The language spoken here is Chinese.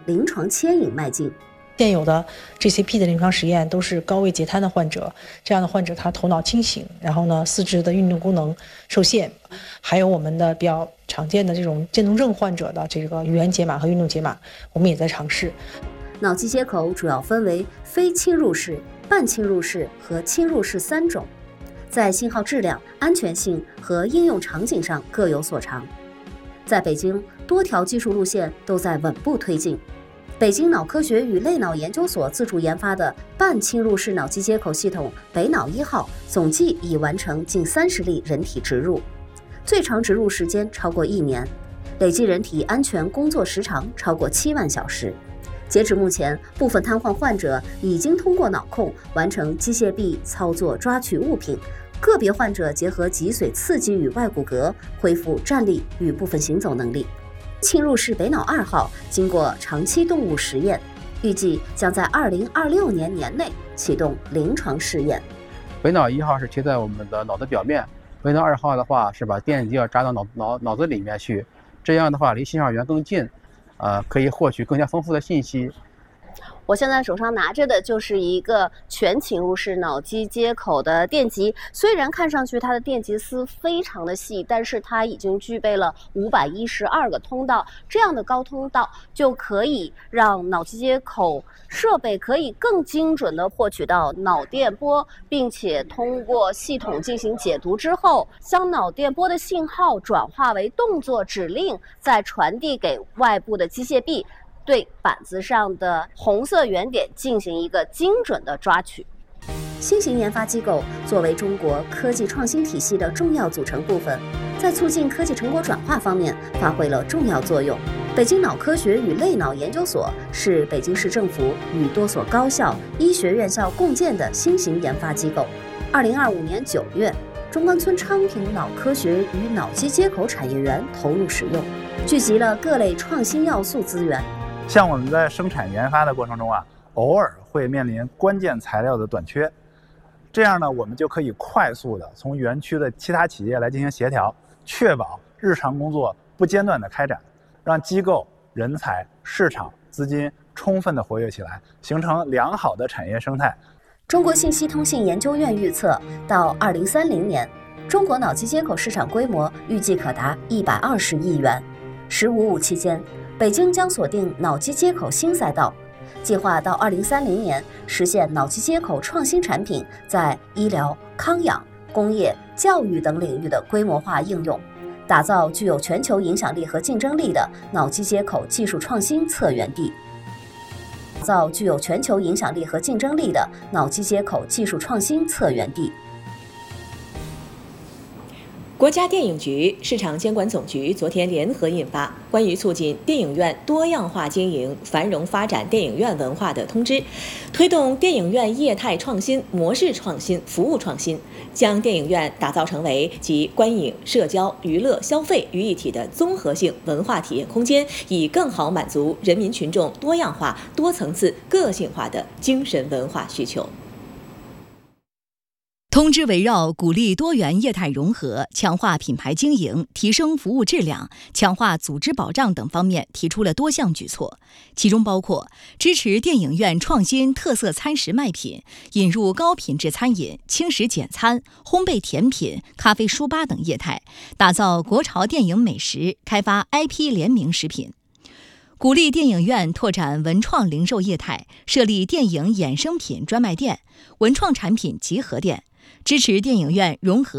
临床牵引迈进。 现有的 GCP 的临床实验都是高位截瘫的患者，这样的患者他头脑清醒，然后呢四肢的运动功能受限，还有我们的比较常见的这种渐冻症患者的这个语言解码和运动解码，我们也在尝试。 脑机接口主要分为非侵入式、半侵入式和侵入式3种，在信号质量、安全性和应用场景上各有所长。在北京，多条技术路线都在稳步推进。北京脑科学与类脑研究所自主研发的半侵入式脑机接口系统北脑1号，总计已完成近30例人体植入，最长植入时间超过1年，累计人体安全工作时长超过7万小时。截止目前，部分瘫痪患者已经通过脑控完成机械臂操作抓取物品，个别患者结合脊髓刺激与外骨骼恢复站立与部分行走能力。侵入式北脑2号经过长期动物实验，预计将在2026年年内启动临床试验。 北脑1号是贴在我们的脑的表面，北脑2号的话是把电极要扎到脑子里面去，这样的话离信号源更近，可以获取更加丰富的信息。 我现在手上拿着的就是一个全侵入式脑机接口的电极，虽然看上去它的电极丝非常的细，但是它已经具备了512个通道，这样的高通道就可以让脑机接口设备可以更精准地获取到脑电波，并且通过系统进行解读之后，将脑电波的信号转化为动作指令，再传递给外部的机械臂，对板子上的红色圆点进行一个精准的抓取。 新型研发机构作为中国科技创新体系的重要组成部分，在促进科技成果转化方面发挥了重要作用。北京脑科学与类脑研究所是北京市政府与多所高校、医学院校共建的新型研发机构。2025年9月，中关村昌平脑科学与脑机接口产业园投入使用，聚集了各类创新要素资源。 像我们在生产研发的过程中偶尔会面临关键材料的短缺，这样呢，我们就可以快速的从园区的其他企业来进行协调，确保日常工作不间断的开展，让机构、人才、市场、资金充分的活跃起来，形成良好的产业生态。 中国信息通信研究院预测，到2030年，中国脑机接口市场规模预计可达120亿元。“15+5”期间，北京将锁定脑机接口新赛道，计划到2030年实现脑机接口创新产品在医疗、康养、工业、教育等领域的规模化应用，打造具有全球影响力和竞争力的脑机接口技术创新策源地。 国家电影局、市场监管总局昨天联合印发《关于促进电影院多样化经营、繁荣发展电影院文化的通知》，推动电影院业态创新、模式创新、服务创新，将电影院打造成为集观影、社交、娱乐、消费于一体的综合性文化体验空间，以更好满足人民群众多样化、多层次、个性化的精神文化需求。 通知围绕鼓励多元业态融合、强化品牌经营、提升服务质量、强化组织保障等方面提出了多项举措，其中包括支持电影院创新特色餐食卖品，引入高品质餐饮、轻食简餐、烘焙甜品、咖啡书吧等业态，打造国潮电影美食，开发 IP 联名食品。鼓励电影院拓展文创零售业态，设立电影衍生品专卖店、文创产品集合店，支持电影院融合